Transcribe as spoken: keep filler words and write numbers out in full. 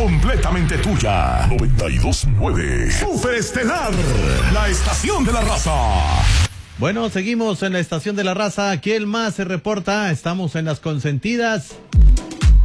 completamente tuya. noventa y dos punto nueve Super Estelar, la estación de la raza. Bueno, seguimos en la estación de la raza. ¿Quién más se reporta? Estamos en las consentidas.